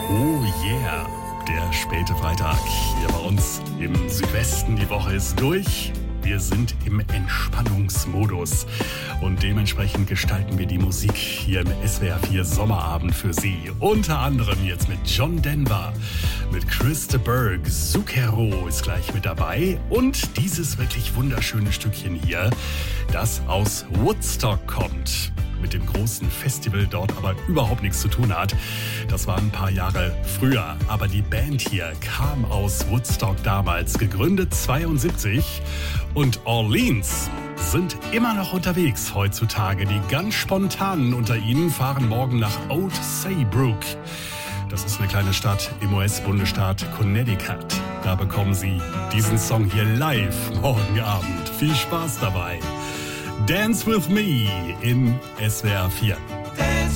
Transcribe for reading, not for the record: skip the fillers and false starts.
Oh yeah, der späte Freitag hier bei uns im Südwesten. Die Woche ist durch. Wir sind im Entspannungsmodus und dementsprechend gestalten wir die Musik hier im SWR 4 Sommerabend für Sie. Unter anderem jetzt mit John Denver, mit Chris de Burgh, Zucchero ist gleich mit dabei und dieses wirklich wunderschöne Stückchen hier, das aus Woodstock kommt. Mit dem großen Festival dort aber überhaupt nichts zu tun hat. Das war ein paar Jahre früher. Aber die Band hier kam aus Woodstock damals, gegründet 72. Und Orleans sind immer noch unterwegs heutzutage. Die ganz Spontanen unter ihnen fahren morgen nach Old Saybrook. Das ist eine kleine Stadt im US-Bundesstaat Connecticut. Da bekommen Sie diesen Song hier live morgen Abend. Viel Spaß dabei. Dance with Me in SWR 4.